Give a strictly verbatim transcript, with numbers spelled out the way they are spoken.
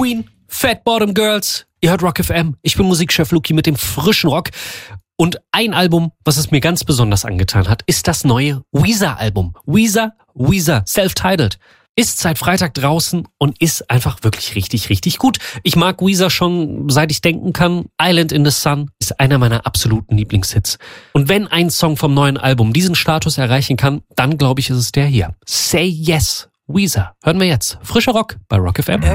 Queen, Fat Bottom Girls. Ihr hört Rock F M. Ich bin Musikchef Luki mit dem frischen Rock. Und ein Album, was es mir ganz besonders angetan hat, ist das neue Weezer-Album. Weezer, Weezer, self-titled. Ist seit Freitag draußen und ist einfach wirklich richtig, richtig gut. Ich mag Weezer schon, seit ich denken kann. Island in the Sun ist einer meiner absoluten Lieblingshits. Und wenn ein Song vom neuen Album diesen Status erreichen kann, dann glaube ich, ist es der hier. Say Yes, Weezer. Hören wir jetzt. Frischer Rock bei Rock F M.